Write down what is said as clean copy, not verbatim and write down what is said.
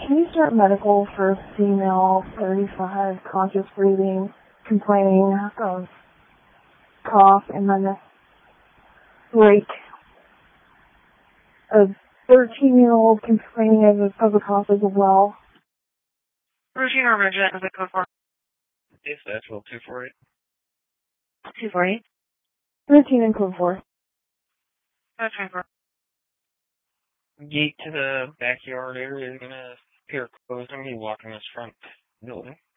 can you start medical for female 35, conscious breathing, complaining of cough, and then a break of 13-year-old complaining of a cough as well? Routine or emergent, is it code for? Yes, that's well, 248. 248. Routine and code 4. That's fine for. Gate to the backyard area is going to appear closed. I'm going to be walking this front building.